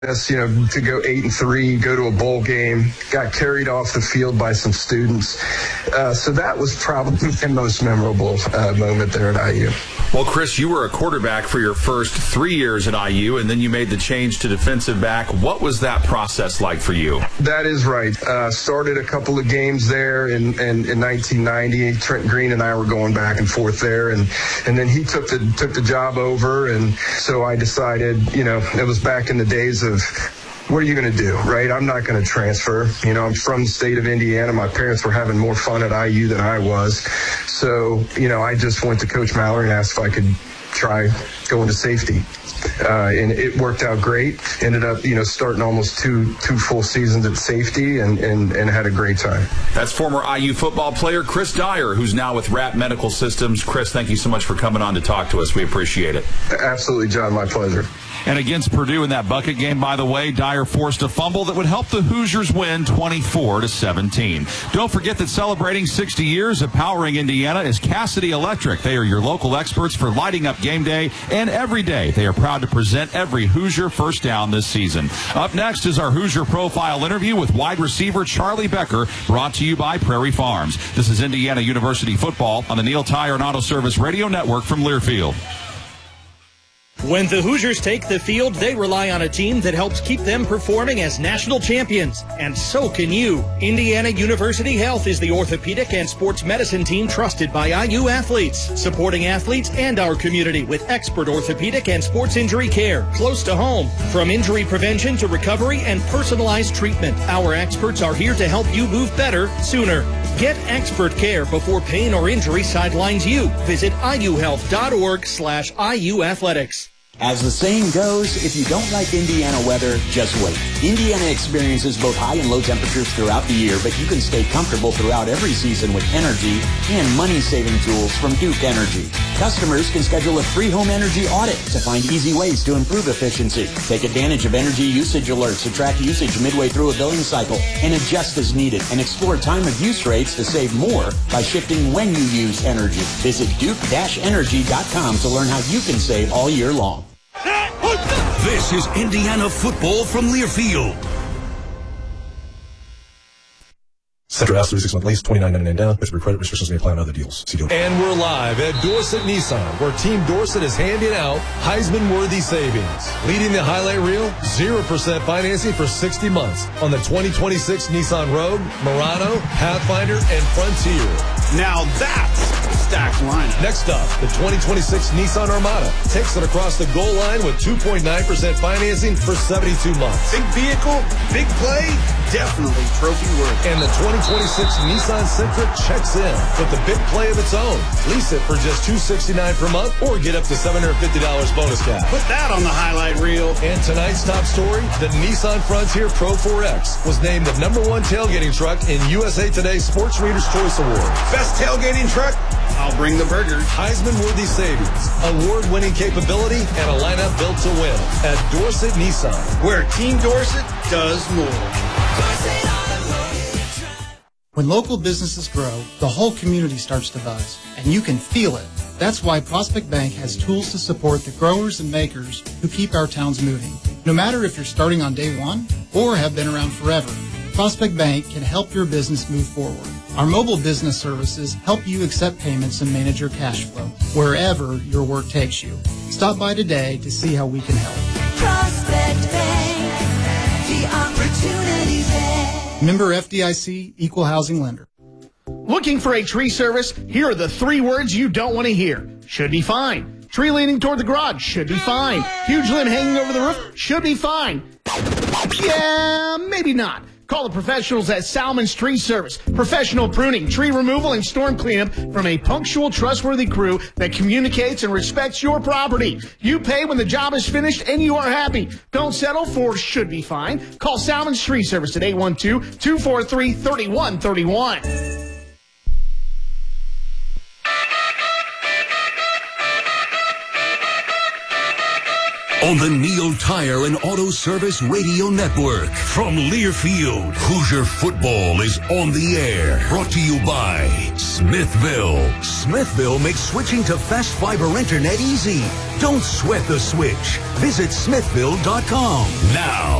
us, to go 8-3, go to a bowl game, got carried off the field by some students. So that was probably the most memorable moment there at IU. Well, Chris, you were a quarterback for your first 3 years at IU, and then you made the change to defensive back. What was that process like for you? That is right. Started a couple of games there in 1990. Trent Green and I were going back and forth there, and then he took the job over, and so I decided, it was back in the days of, what are you going to do, right? I'm not going to transfer. I'm from the state of Indiana. My parents were having more fun at IU than I was. So, I just went to Coach Mallory and asked if I could try going to safety. And it worked out great. Ended up, starting almost two full seasons at safety and had a great time. That's former IU football player Chris Dyer, who's now with Rapp Medical Systems. Chris, thank you so much for coming on to talk to us. We appreciate it. Absolutely, John. My pleasure. And against Purdue in that bucket game, by the way, Dyer forced a fumble that would help the Hoosiers win 24-17. Don't forget that celebrating 60 years of powering Indiana is Cassidy Electric. They are your local experts for lighting up game day and every day. They are proud to present every Hoosier first down this season. Up next is our Hoosier Profile interview with wide receiver Charlie Becker, brought to you by Prairie Farms. This is Indiana University football on the Neil Tire and Auto Service Radio Network from Learfield. When the Hoosiers take the field, they rely on a team that helps keep them performing as national champions. And so can you. Indiana University Health is the orthopedic and sports medicine team trusted by IU athletes, supporting athletes and our community with expert orthopedic and sports injury care close to home. From injury prevention to recovery and personalized treatment, our experts are here to help you move better sooner. Get expert care before pain or injury sidelines you. Visit iuhealth.org/IU Athletics. As the saying goes, if you don't like Indiana weather, just wait. Indiana experiences both high and low temperatures throughout the year, but you can stay comfortable throughout every season with energy and money-saving tools from Duke Energy. Customers can schedule a free home energy audit to find easy ways to improve efficiency. Take advantage of energy usage alerts to track usage midway through a billing cycle and adjust as needed, and explore time of use rates to save more by shifting when you use energy. Visit duke-energy.com to learn how you can save all year long. This is Indiana football from Learfield. Central Ave 36-month lease, $29.99 down. Pittsburgh credit restrictions may apply on other deals. See deal. And we're live at Dorsett Nissan, where Team Dorsett is handing out Heisman-worthy savings. Leading the highlight reel, 0% financing for 60 months on the 2026 Nissan Rogue, Murano, Pathfinder, and Frontier. Now that's a stacked lineup. Next up, the 2026 Nissan Armada takes it across the goal line with 2.9% financing for 72 months. Big vehicle, big play, definitely trophy worthy. And the 2026 Nissan Sentra checks in with the big play of its own. Lease it for just $269 per month or get up to $750 bonus cash. Put that on the highlight reel. And tonight's top story, the Nissan Frontier Pro 4X was named the #1 tailgating truck in USA Today's Sports Reader's Choice Award. Best tailgating truck? I'll bring the burgers. Heisman-worthy savings, award-winning capability, and a lineup built to win at Dorsett Nissan, where Team Dorsett does more. When local businesses grow, the whole community starts to buzz, and you can feel it. That's why Prospect Bank has tools to support the growers and makers who keep our towns moving. No matter if you're starting on day one or have been around forever, Prospect Bank can help your business move forward. Our mobile business services help you accept payments and manage your cash flow wherever your work takes you. Stop by today to see how we can help. Prospect Bank, the opportunity bank. Member FDIC, Equal Housing Lender. Looking for a tree service? Here are the 3 words you don't want to hear. Should be fine. Tree leaning toward the garage? Should be fine. Huge limb hanging over the roof? Should be fine. Yeah, maybe not. Call the professionals at Salmon's Tree Service. Professional pruning, tree removal, and storm cleanup from a punctual, trustworthy crew that communicates and respects your property. You pay when the job is finished and you are happy. Don't settle for should be fine. Call Salmon's Tree Service at 812-243-3131. on the Neil Tire and Auto Service Radio Network. From Learfield, Hoosier football is on the air. Brought to you by Smithville. Smithville makes switching to fast fiber internet easy. Don't sweat the switch. Visit smithville.com now.